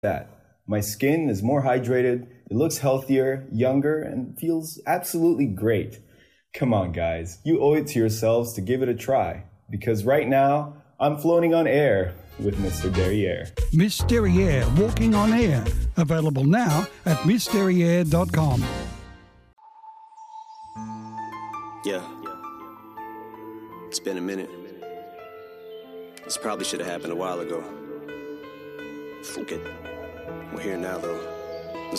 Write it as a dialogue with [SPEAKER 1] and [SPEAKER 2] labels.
[SPEAKER 1] that. My skin is more hydrated, it looks healthier, younger, and feels absolutely great. Come on, guys, you owe it to yourselves to give it a try. Because right now, I'm floating on air with Mr. Derriere.
[SPEAKER 2] Miss Derriere, walking on air. Available now at missderriere.com.
[SPEAKER 3] Yeah. It's been a minute. This probably should have happened a while ago. Fuck it. We're here now, though.